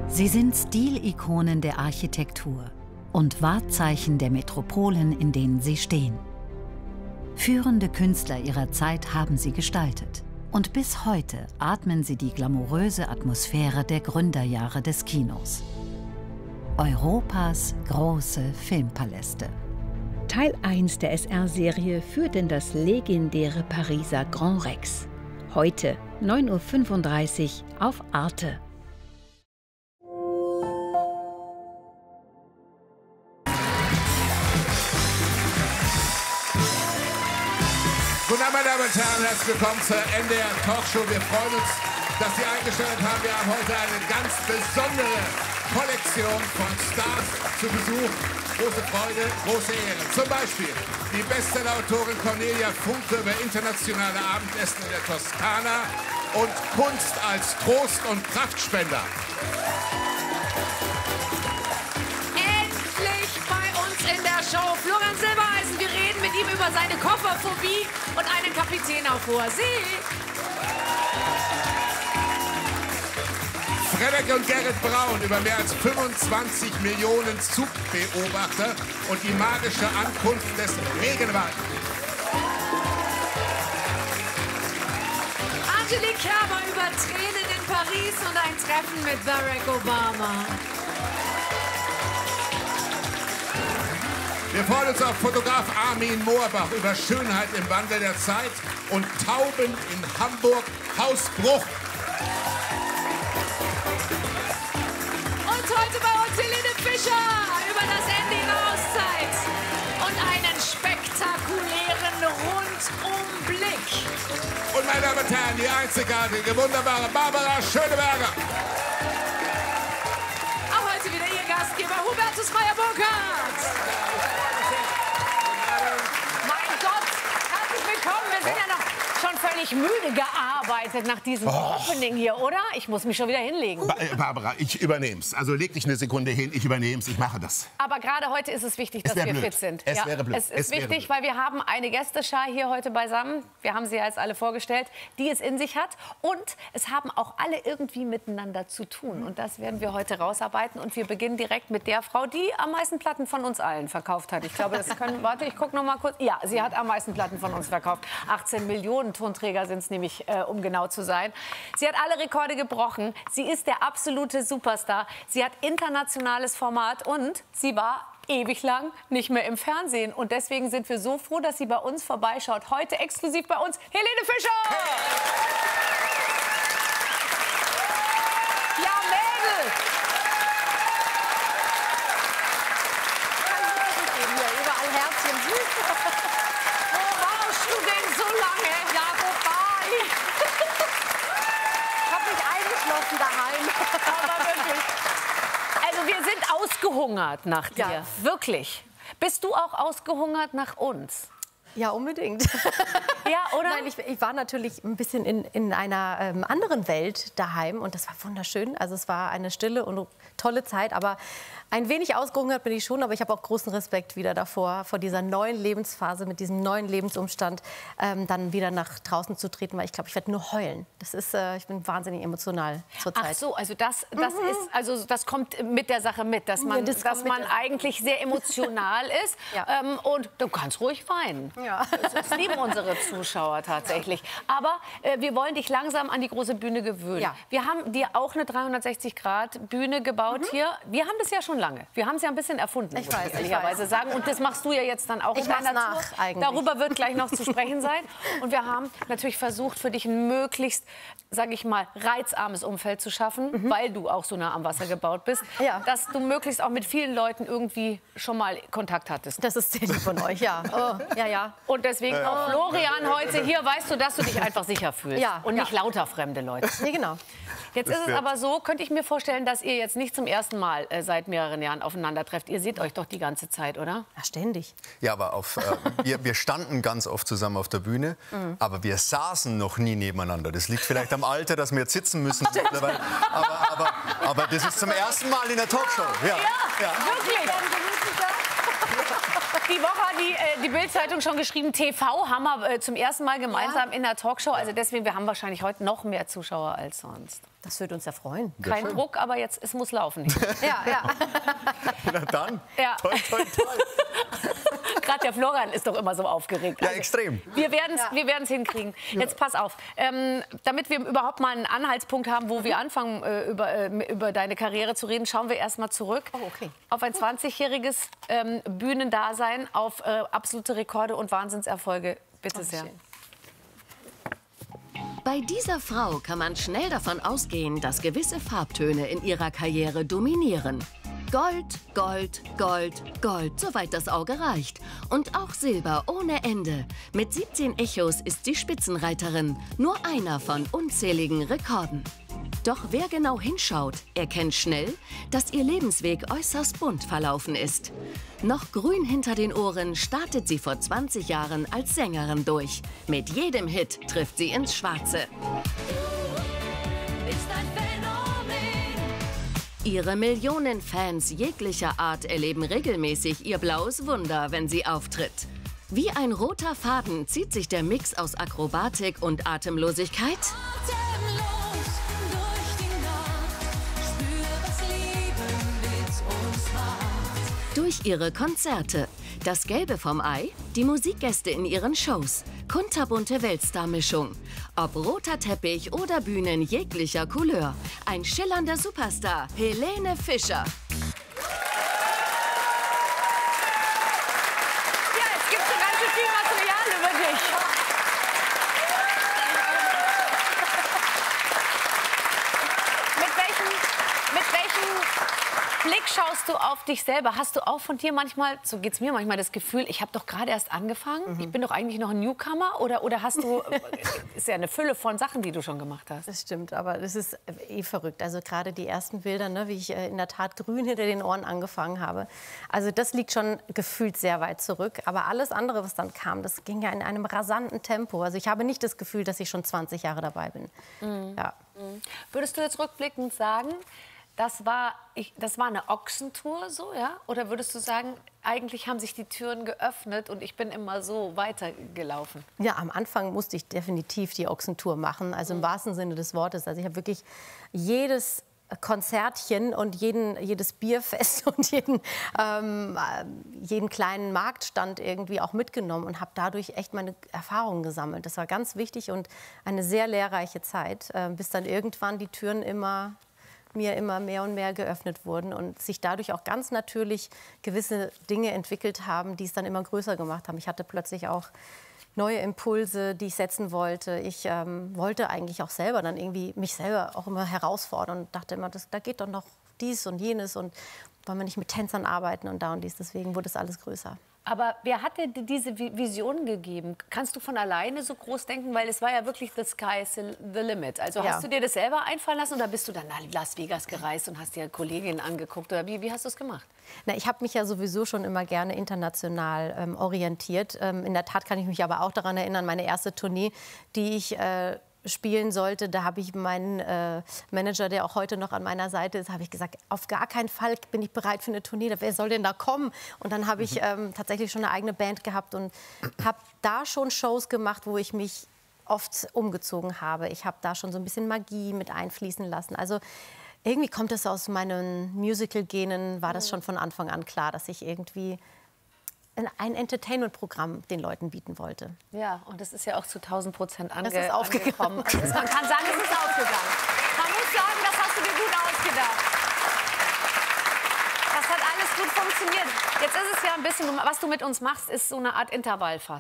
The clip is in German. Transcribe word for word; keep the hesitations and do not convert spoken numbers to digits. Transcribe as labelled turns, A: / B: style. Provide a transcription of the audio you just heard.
A: Sie sind Stilikonen der Architektur und Wahrzeichen der Metropolen, in denen sie stehen. Führende Künstler ihrer Zeit haben sie gestaltet. Und bis heute atmen sie die glamouröse Atmosphäre der Gründerjahre des Kinos. Europas große Filmpaläste.
B: Teil eins der S R-Serie führt in das legendäre Pariser Grand Rex. Heute neun Uhr fünfunddreißig auf Arte.
C: Guten Abend, meine Damen und Herren, herzlich willkommen zur N D R Talkshow. Wir freuen uns, dass Sie eingeschaltet haben. Wir haben heute eine ganz besondere Kollektion von Stars zu Besuch. Große Freude, große Ehre. Zum Beispiel die Bestsellerautorin Cornelia Funke über internationale Abendessen in der Toskana und Kunst als Trost- und Kraftspender.
D: Endlich bei uns in der Show Florian Silbereisen. Wir reden mit ihm über seine Kofferphobie und einen Kapitän auf hoher See.
C: Frederik und Gerrit Braun über mehr als fünfundzwanzig Millionen Zugbeobachter und die magische Ankunft des Regenwalds.
D: Angelique Kerber über Tränen in Paris und ein Treffen mit Barack Obama.
C: Wir freuen uns auf Fotograf Armin Moorbach über Schönheit im Wandel der Zeit und Tauben in Hamburg Hausbruch.
D: Und heute bei uns Helene Fischer über das Ende ihrer Auszeit und einen spektakulären Rundumblick.
C: Und meine Damen und Herren, die einzigartige, wunderbare Barbara Schöneberger.
D: Auch heute wieder Ihr Gastgeber Hubertus Meyer-Burkhardt. Mein Gott, herzlich willkommen. Wir sind ja noch schon völlig müde gearbeitet nach diesem
C: Oh.
D: Opening hier, oder? Ich muss mich schon wieder hinlegen.
C: Ba äh, Barbara, ich übernehm's. Also leg dich eine Sekunde hin, ich übernehm's, ich mache das.
D: Aber gerade heute ist es wichtig,
C: Es
D: dass wir
C: wär blöd.
D: fit sind.
C: Es wäre blöd.
D: Es ist
C: Es wäre
D: wichtig,
C: blöd.
D: weil wir haben eine Gästeschar hier heute beisammen. Wir haben sie jetzt alle vorgestellt, die es in sich hat. Und es haben auch alle irgendwie miteinander zu tun. Und das werden wir heute rausarbeiten. Und wir beginnen direkt mit der Frau, die am meisten Platten von uns allen verkauft hat. Ich glaube, das können... Warte, ich gucke noch mal kurz. Ja, sie hat am meisten Platten von uns verkauft. achtzehn Millionen Tonträger sind es nämlich, äh, um genau zu sein. Sie hat alle Rekorde gebrochen. Sie ist der absolute Superstar. Sie hat internationales Format und sie war ewig lang nicht mehr im Fernsehen. Und deswegen sind wir so froh, dass sie bei uns vorbeischaut. Heute exklusiv bei uns Helene Fischer! Ja, Mädel! Hier, überall Herzchen. Wo warst du denn so lange? Ja, wobei? Ich hab mich eingeschlossen daheim. Aber wirklich. Also wir sind ausgehungert nach dir.
E: Ja.
D: Wirklich. Bist du auch ausgehungert nach uns?
E: Ja, unbedingt.
D: Ja, oder?
E: Nein, ich, ich war natürlich ein bisschen in, in einer ähm, anderen Welt daheim und das war wunderschön. Also es war eine stille und tolle Zeit, aber ein wenig ausgehungert bin ich schon, aber ich habe auch großen Respekt wieder davor, vor dieser neuen Lebensphase, mit diesem neuen Lebensumstand, ähm, dann wieder nach draußen zu treten, weil ich glaube, ich werde nur heulen. Das ist, äh, ich bin wahnsinnig emotional zurzeit.
D: Ach so, also das, das mhm. ist, also das kommt mit der Sache mit, dass man,
E: Ja, das
D: dass
E: kommt
D: man
E: mit der
D: eigentlich sehr emotional ist.
E: Ja.
D: ähm, und du kannst ruhig weinen.
E: Ja.
D: Das, das lieben unsere Zuschauer tatsächlich. Aber äh, wir wollen dich langsam an die große Bühne gewöhnen.
E: Ja.
D: Wir haben dir auch eine dreihundertsechzig Grad Bühne gebaut
E: Mhm.
D: hier. Wir haben das ja schon lange. Wir haben es ja ein bisschen erfunden,
E: Ich
D: muss
E: weiß, ich
D: ehrlicherweise
E: weiß.
D: sagen. Und das machst du ja jetzt dann auch
E: Ich
D: in deiner
E: mach's
D: Tour.
E: nach, eigentlich.
D: Darüber wird gleich noch zu sprechen sein. Und wir haben natürlich versucht, für dich ein möglichst, sage ich mal, reizarmes Umfeld zu schaffen,
E: Mhm.
D: weil du auch so nah am Wasser gebaut bist,
E: Ja.
D: dass du möglichst auch mit vielen Leuten irgendwie schon mal Kontakt hattest.
E: Das ist sehr lieb von euch, ja. Oh, ja, ja.
D: Und deswegen auch Florian heute hier, weißt du, dass du dich einfach sicher fühlst
E: Ja,
D: und nicht
E: ja.
D: lauter fremde Leute.
E: Nee, genau.
D: Jetzt ist es aber so, könnte ich mir vorstellen, dass ihr jetzt nicht zum ersten Mal äh, seit mehreren Jahren aufeinander trefft. Ihr seht euch doch die ganze Zeit, oder?
E: Ja, ständig.
F: Ja, aber auf, äh, wir, wir standen ganz oft zusammen auf der Bühne,
E: Mhm.
F: aber wir saßen noch nie nebeneinander. Das liegt vielleicht am Alter, dass wir jetzt sitzen müssen mittlerweile. Aber, aber, aber das ist zum ersten Mal in der Talkshow. Ja,
D: Ja, wirklich. Die Woche hat die, äh, die Bild-Zeitung schon geschrieben, T V haben wir äh, zum ersten Mal gemeinsam ja. in der Talkshow. Also deswegen, wir haben wahrscheinlich heute noch mehr Zuschauer als sonst.
E: Das würde uns ja freuen.
D: Kein ja, Druck, aber jetzt, es muss laufen.
E: ja, ja.
F: Na dann.
D: Ja.
F: Toll, toll, toll.
D: Gerade der Florian ist doch immer so aufgeregt.
F: Ja,
D: also,
F: extrem.
D: Wir werden es ja. wir werden's hinkriegen. Jetzt pass auf, ähm, damit wir überhaupt mal einen Anhaltspunkt haben, wo wir anfangen, äh, über, äh, über deine Karriere zu reden, schauen wir erst mal zurück
E: oh, okay.
D: auf ein zwanzigjähriges ähm, Bühnendasein, auf äh, absolute Rekorde und Wahnsinnserfolge. Bitte oh, sehr. Schön.
G: Bei dieser Frau kann man schnell davon ausgehen, dass gewisse Farbtöne in ihrer Karriere dominieren. Gold, Gold, Gold, Gold, soweit das Auge reicht. Und auch Silber ohne Ende. Mit siebzehn Echos ist sie Spitzenreiterin, nur einer von unzähligen Rekorden. Doch wer genau hinschaut, erkennt schnell, dass ihr Lebensweg äußerst bunt verlaufen ist. Noch grün hinter den Ohren startet sie vor zwanzig Jahren als Sängerin durch. Mit jedem Hit trifft sie ins Schwarze. Ihre Millionen Fans jeglicher Art erleben regelmäßig ihr blaues Wunder, wenn sie auftritt. Wie ein roter Faden zieht sich der Mix aus Akrobatik und Atemlosigkeit durch ihre Konzerte. Das Gelbe vom Ei, die Musikgäste in ihren Shows. Kunterbunte Weltstar-Mischung. Ob roter Teppich oder Bühnen jeglicher Couleur. Ein schillernder Superstar, Helene Fischer.
D: Ja, es gibt so ganz schön viel Material über dich. Mit welchem, mit welchem Blick schaust du auf dich selber? Hast du auch von dir manchmal, so geht es mir manchmal, das Gefühl, ich habe doch gerade erst angefangen, mhm. ich bin doch eigentlich noch ein Newcomer? Oder, oder hast du, ist ja eine Fülle von Sachen, die du schon gemacht hast.
E: Das stimmt, aber das ist eh verrückt. Also gerade die ersten Bilder, ne, wie ich äh, in der Tat grün hinter den Ohren angefangen habe. Also das liegt schon gefühlt sehr weit zurück. Aber alles andere, was dann kam, das ging ja in einem rasanten Tempo. Also ich habe nicht das Gefühl, dass ich schon zwanzig Jahre dabei bin.
D: Mhm.
E: Ja.
D: Mhm. Würdest du jetzt rückblickend sagen, Das war, ich, das war eine Ochsentour, so, ja? Oder würdest du sagen, eigentlich haben sich die Türen geöffnet und ich bin immer so weitergelaufen?
E: Ja, am Anfang musste ich definitiv die Ochsentour machen, also im mhm. wahrsten Sinne des Wortes. Also ich habe wirklich jedes Konzertchen und jeden, jedes Bierfest und jeden, ähm, jeden kleinen Marktstand irgendwie auch mitgenommen und habe dadurch echt meine Erfahrungen gesammelt. Das war ganz wichtig und eine sehr lehrreiche Zeit, äh, bis dann irgendwann die Türen immer mir immer mehr und mehr geöffnet wurden und sich dadurch auch ganz natürlich gewisse Dinge entwickelt haben, die es dann immer größer gemacht haben. Ich hatte plötzlich auch neue Impulse, die ich setzen wollte. Ich ähm, wollte eigentlich auch selber dann irgendwie mich selber auch immer herausfordern und dachte immer, das, da geht doch noch dies und jenes und wollen wir nicht mit Tänzern arbeiten und da und dies. Deswegen wurde das alles größer.
D: Aber wer hat dir diese Vision gegeben? Kannst du von alleine so groß denken? Weil es war ja wirklich the sky is the limit. Also
E: ja.
D: hast du dir das selber einfallen lassen oder bist du dann nach Las Vegas gereist und hast dir Kolleginnen angeguckt? Oder wie, wie hast du es gemacht?
E: Na, ich habe mich ja sowieso schon immer gerne international ähm, orientiert. Ähm, in der Tat kann ich mich aber auch daran erinnern, meine erste Tournee, die ich äh, spielen sollte, da habe ich meinen äh, Manager, der auch heute noch an meiner Seite ist, habe ich gesagt, auf gar keinen Fall bin ich bereit für eine Tournee. Wer soll denn da kommen? Und dann habe ich ähm, tatsächlich schon eine eigene Band gehabt und habe da schon Shows gemacht, wo ich mich oft umgezogen habe. Ich habe da schon so ein bisschen Magie mit einfließen lassen. Also irgendwie kommt es aus meinen Musical-Genen, war das schon von Anfang an klar, dass ich irgendwie ein Entertainment-Programm den Leuten bieten wollte.
D: Ja, und das ist ja auch zu tausend Prozent ange
E: das ist aufgegangen.
D: Also man kann sagen, es ist aufgegangen. Man muss sagen, das hast du dir gut ausgedacht. Das hat alles gut funktioniert. Jetzt ist es ja ein bisschen, was du mit uns machst, ist so eine Art Intervallfasten.